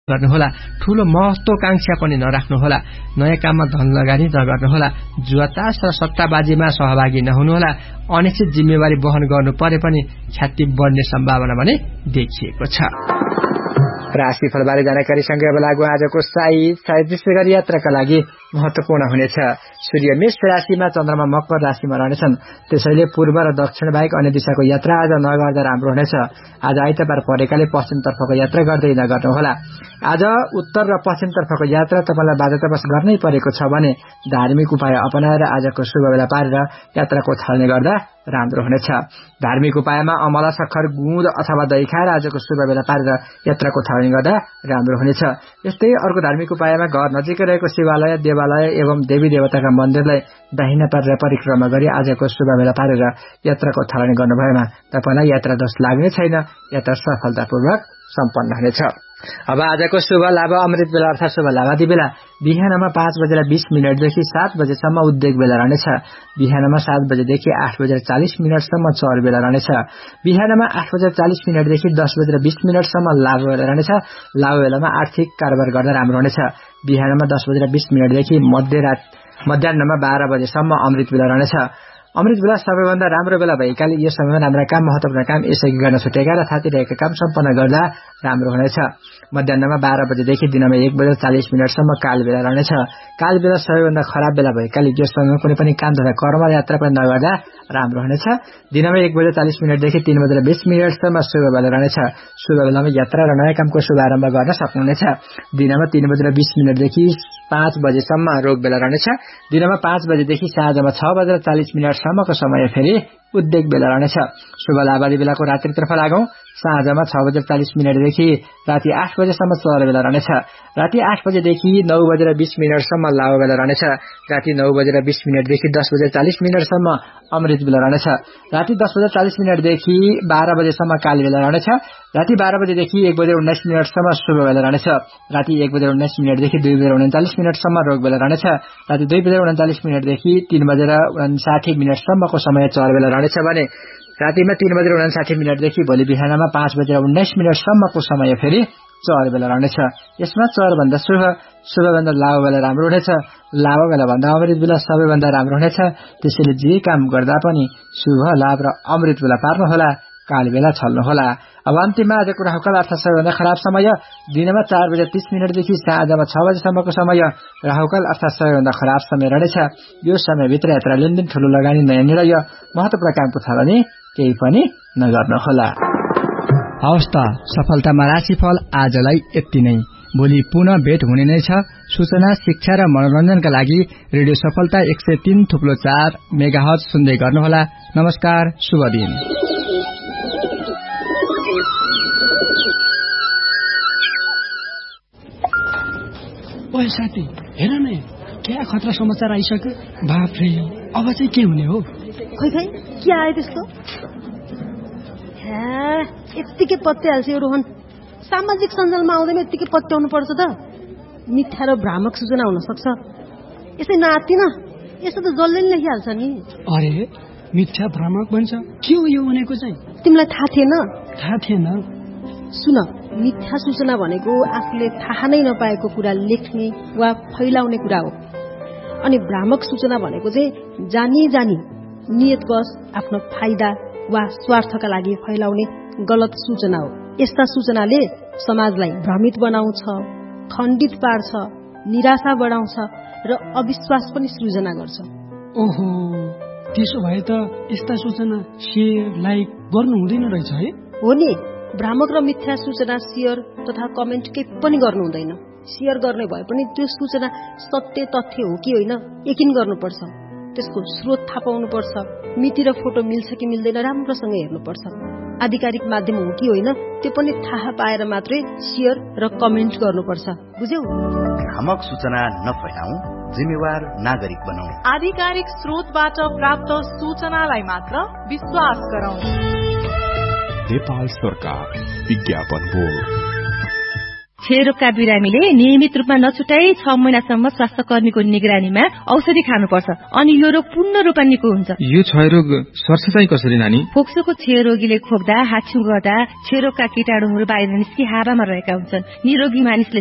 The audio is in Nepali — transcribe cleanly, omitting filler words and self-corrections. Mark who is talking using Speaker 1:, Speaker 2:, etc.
Speaker 1: गर्नुहोला। ठूलो महत्वाकांक्षा पनि नराख्नुहोला। नयाँ काममा धन लगानी नगर्नुहोला। जुवातास र सट्टाबाजीमा सहभागी नहुनुहोला। अनिश्चित जिम्मेवारी वहन गर्नु परे पनि ख्याति बढ्ने सम्भावना भने देखिएको छ। राशिफलबारे जानकारीसँगै अब लागू आजको सायद विशेष गरी यात्राका लागि महत्वपूर्ण हुनेछ। सूर्य मेष राशिमा, चन्द्रमा मकर राशिमा रहनेछन्। त्यसैले पूर्व र दक्षिण बाहेक अन्य दिशाको यात्रा आज नगर्दा राम्रो हुनेछ। आज आइतबार परेकाले पश्चिमतर्फको यात्रा गर्दै नगर्नुहोला। आज उत्तर र पश्चिमतर्फको यात्रा तपाईलाई बाध्यतावश गर्नै परेको छ भने धार्मिक उपाय अपनाएर आजको शुभ बेला पारेर यात्राको थालनी गर्दा राम्रो हुनेछ। धार्मिक उपायमा अमला, सक्खर, गुँद अथवा दही खाएर आजको शुभ बेला पारेर यात्राको थालनी गर्दा राम्रो हुनेछ। यस्तै अर्को धार्मिक उपायमा घर नजिकै रहेको शिवालय, देवालय एवं देवी देवताका मन्दिरलाई दाहिना पारेर परिक्रमा गरी आजको शुभ बेला पारेर यात्राको थालनी गर्नुभएमा तपाईलाई यात्रा दोष लाग्ने छैन। यात्रा सफलतापूर्वक सम्पन्न हुनेछ। अब आजको शुभ लाभ अमृत बेला अर्थात शुभ लाभादी बेला बिहानमा 5:20 देखि 7 बजेसम्म उद्योग बेला रहनेछ। बिहानमा 7 बजेदेखि 8:40 सम्म चौर बेला रहनेछ। बिहानमा 8:40 देखि 10:20 सम्म लाभ बेला रहनेछ। लाभ बेलामा आर्थिक कारोबार गर्दा राम्रो हुनेछ। बिहानमा 10:20 देखि मध्याह्नमा 12 बजेसम्म अमृत बेला रहनेछ। अमृत बेला सबैभन्दा राम्रो बेला भएकाले यो समयमा राम्रा काम, महत्वपूर्ण काम यसअघि गर्न छुटेका र थाती रहेका काम सम्पन्न गर्दा राम्रो हुनेछ। मध्याह्नमा 12 बजेदेखि दिनमा 1:40 सम्म काल बेला रहनेछ। काल बेला सबैभन्दा खराब बेला भएकाले यो समयमा कुनै पनि काम तथा कर्म यात्रा पनि नगर्दा राम्रो हुनेछ। दिनमा 1:40 देखि 3:20 सम्म शुभ बेला रहनेछ। शुभ बेलामा यात्रा र नयाँ कामको शुभारम्भ गर्न सक्नुहुनेछ। दिनमा 3:20 देखि 5 बजेसम्म रोग बेला रहनेछ। दिनमा 5 बजेदेखि साँझमा 6:40 सम्मको समय फेरि उद्योग बेला रहनेछ। शुभ लाभादी बेलाको रात्रितर्फ लागौं। साँझमा 6:40 देखि राति 8 बजेसम्म चौर बेला रहनेछ। राति 8 बजेदेखि 9:20 सम्म लाभ बेला रहनेछ। राति 9:20 देखि 10:40 सम्म अमृत बेला रहनेछ। राति 10:40 देखि 12 बजेसम्म काल बेला रहनेछ। राति 12 बजेदेखि 1:19 सम्म शुभ बेला रहनेछ। राति 1:19 देखि 2:39 सम्म रोग बेला रहनेछ। राति 2:39 देखि 3:59 सम्मको समय चौर बेला रहनेछ भने रातिमा 3:59 देखि भोलि बिहानमा 5:19 सम्मको समय फेरि चौर बेला रहनेछ। यसमा चौर भन्दा शुभ भन्दा लाभ बेला राम्रो हुनेछ। लाभ बेला भन्दा अमृत बेला सबैभन्दा राम्रो हुनेछ। त्यसैले जे काम गर्दा पनि शुभ, लाभ र अमृत बेला पार्नुहोला। काल बेला छल्नुहोला। अब अन्तिममा आजको राहुकाल अर्थात सबैभन्दा खराब समय दिनमा 4:30 देखि साँझमा 6 बजेसम्मको समय राहुकाल अर्थात सबैभन्दा खराब समय रहनेछ। यो समयभित्र यात्रा, लेनदेन, ठूलो लगानी, नयाँ निर्णय, महत्वपूर्ण कामको थालनी केही पनि नगर्नुहोला। हवस् त, सफलतामा राशिफल आजलाई यति नै। भोलि पुनः भेट हुने नै छ। सूचना, शिक्षा र मनोरञ्जनका लागि रेडियो सफलता 103.4 मेगाहर्ज सुन्दै गर्नुहोला। नमस्कार, शुभ दिन।
Speaker 2: ओए साथी, हेर न, क्या खतरा समाचार आइसक्यो। बाफ्रे, अब चाहिँ के हुने हो?
Speaker 3: खै के आयो त्यस्तो? यत्तिकै पत्याइहाल्छ यो रोहन। सामाजिक सञ्जालमा आउँदैन यत्तिकै पत्याउनु पर्छ त। मिथ्या र भ्रामक सूचना हुन सक्छ। यसै नआत्तिन, यसो त जसले नि लेखिहाल्छ नि।
Speaker 2: अरे, मिथ्या भ्रामक भन्छ? के हो यो भनेको चाहिँ?
Speaker 3: तिमीलाई थाहा थिएन?
Speaker 2: थाहा थिएन।
Speaker 3: सुन, मिथ्या सूचना भनेको आफूले थाहा नै नपाएको कुरा लेख्ने वा फैलाउने कुरा हो। अनि भ्रामक सूचना भनेको चाहिँ जानी नियतवश आफ्नो फाइदा वा स्वार्थका लागि फैलाउने गलत सूचना हो। यस्ता सूचनाले समाजलाई भ्रमित बनाउँछ, खण्डित पार्छ, निराशा बढाउँछ र अविश्वास पनि सृजना गर्छ।
Speaker 2: ओहो, त्यसो भए त यस्ता सूचना शेयर, लाइक गर्नु हुँदैन रहेछ है?
Speaker 3: हो नि, भ्रामक र मिथ्या सूचना शेयर तथा कमेन्ट केही पनि गर्नु हुँदैन। शेयर गर्ने भए पनि त्यो सूचना सत्य तथ्य हो कि होइन यकिन गर्नुपर्छ। त्यसको स्रोत थाहा पाउनुपर्छ। मिति र फोटो मिल्छ कि मिल्दैन राम्रोसँग हेर्नुपर्छ। आधिकारिक माध्यम हो कि होइन त्यो पनि थाहा पाएर मात्रै शेयर र कमेन्ट गर्नुपर्छ। बुझ्यौ?
Speaker 4: भ्रामक सूचना नफैलाऊ, जिम्मेवार नागरिक बनौ।
Speaker 5: आधिकारिक स्रोतबाट प्राप्त सूचनालाई मात्र विश्वास गरौं।
Speaker 6: नेपाल सरकार विज्ञापन बोर्ड।
Speaker 7: क्षयरोगका बिरामीले नियमित रूपमा नछुटाई 6 महिनासम्म स्वास्थ्य कर्मीको निगरानीमा औषधि खानुपर्छ अनि यो रोग पूर्ण रूपमा निको हुन्छ।
Speaker 8: यो क्षयरोग सर्छ चाहिँ कसरी नानी?
Speaker 7: फोक्सोको क्षयरोगीले खोक्दा, हाछ्यु गर्दा क्षयरोगका कीटाणुहरू बाहिर निस्कि हावामा रहेका हुन्छन्। निरोगी मानिसले